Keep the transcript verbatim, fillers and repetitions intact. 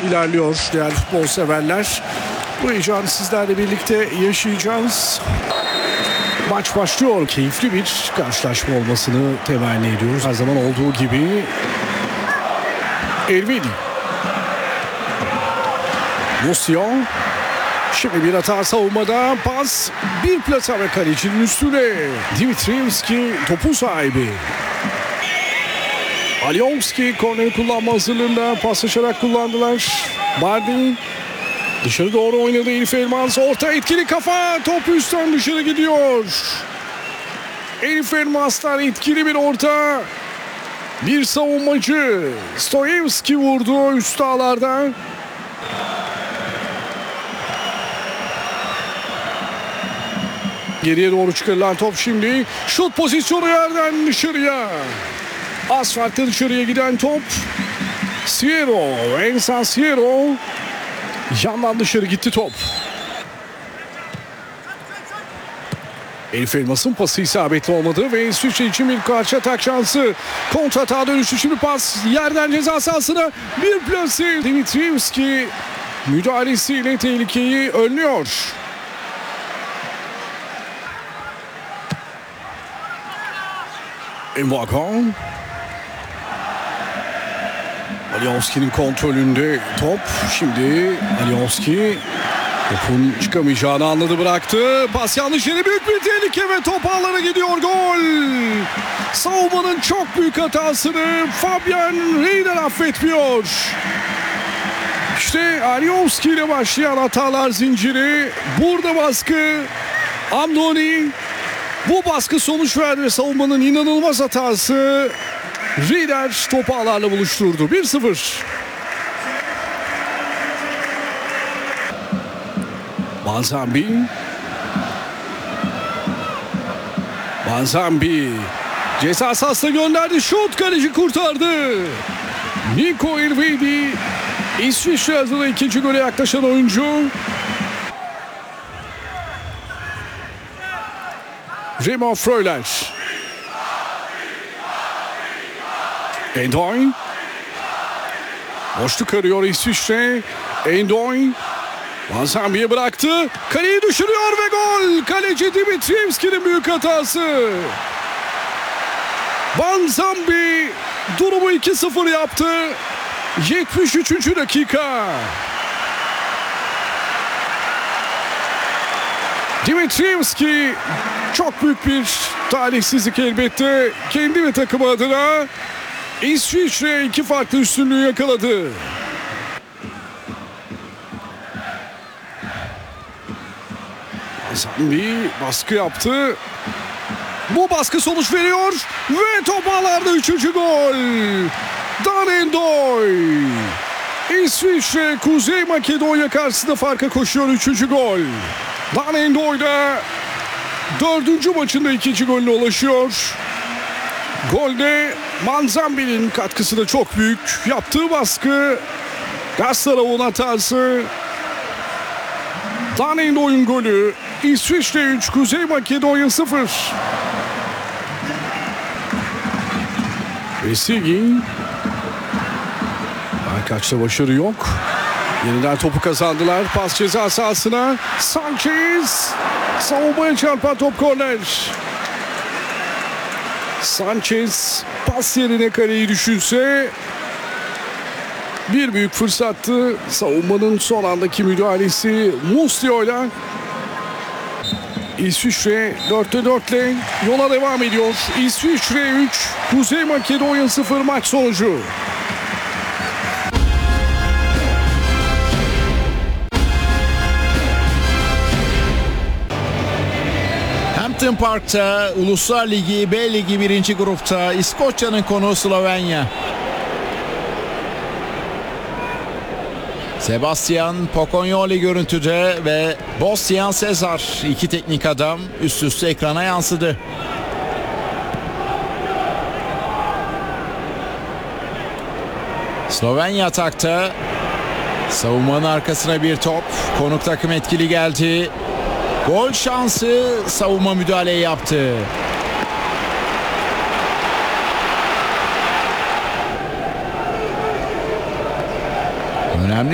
ilerliyor değerli futbol severler. Bu heyecanı sizlerle birlikte yaşayacağız. Maç başlıyor. Keyifli bir karşılaşma olmasını temenni ediyoruz. Her zaman olduğu gibi Elvedi. Lucio. Şimdi bir hata savunmada. Pas. Bir plasa ve kalecinin üstüne. Dimitrievski topun sahibi. Alioski korneri kullanma hazırlığında paslaşarak kullandılar. Bardin dışarı doğru oynadı. Elif Elmas orta etkili kafa. Top üstten dışarı gidiyor. Elif Elmas'tan etkili bir orta. Bir savunmacı. Stoyevski vurdu üst ağlardan. Geriye doğru çıkarılan top şimdi. Şut pozisyonu yerden dışarıya. Asfaltta dışarıya giden top. Siero. Ensan Siero. Yandan dışarı gitti top. Elif Elmas'ın pası isabetli olmadı ve İsviçre için bir karşı atak şansı. Kontratağa dönüştü şimdi pas. Yerden ceza sahasına bir plase. Dimitrievski müdahalesiyle tehlikeyi önlüyor. Mbakan. Alioski'nin kontrolünde top. Şimdi Alioski topun çıkamayacağını anladı, bıraktı. Pas yanlış yere, büyük bir tehlike ve top ağlara gidiyor. Gol. Savunmanın çok büyük hatasını Fabian Rieder affetmiyor. İşte Alioski ile başlayan hatalar zinciri. Burada baskı. Amdoni. Bu baskı sonuç verdi ve savunmanın inanılmaz hatası. Rieder topu ağlarla buluşturdu. bir sıfır. Banzambi. Banzambi. Ceza sahasına gönderdi. Şut, kaleci kurtardı. Nico Elvedi. İsviçre adına ikinci gole yaklaşan oyuncu. Remo Freuler. Endoy. Boşluk arıyor İsviçre. Endoy. Banzambi'ye bıraktı. Kaleyi düşürüyor ve gol. Kaleci Dimitrievski'nin büyük hatası. Banzambi durumu iki sıfır yaptı. yetmiş üçüncü dakika. Dimitrievski çok büyük bir talihsizlik elbette. Kendi ve takımı adına İsviçre iki farklı üstünlüğü yakaladı. Zambi baskı yaptı. Bu baskı sonuç veriyor ve top ağlarda üçüncü gol. Dan Endoy. İsviçre Kuzey Makedonya karşısında farka koşuyor, üçüncü gol. Dan Endoy da dördüncü maçında ikinci golüne ulaşıyor. Golde Banzambi'nin katkısı da çok büyük. Yaptığı baskı, Gastarov'un hatası. Dan Endoy'un golü. İsviçre üç, Kuzey Makedonya sıfır. Vesigin. Kaçta başarı yok. Yeniden topu kazandılar. Pas ceza sahasına. Sanchez. Savunmaya çarpan top, korner. Sanchez pas yerine kaleyi düşünse bir büyük fırsattı. Savunmanın son andaki müdahalesi Muslio'yla. İsviçre dörtte dörtle yola devam ediyor. İsviçre üç, Kuzey Makedonya sıfır maç sonucu. Hampton Park'ta Uluslar Ligi B Ligi birinci grupta İskoçya'nın konuğu Slovenya. Sebastian Pocognoli görüntüde ve Bostian Cesar, iki teknik adam üst üste ekrana yansıdı. Slovenya atakta. Savunmanın arkasına bir top. Konuk takım etkili geldi. Gol şansı, savunma müdahale yaptı.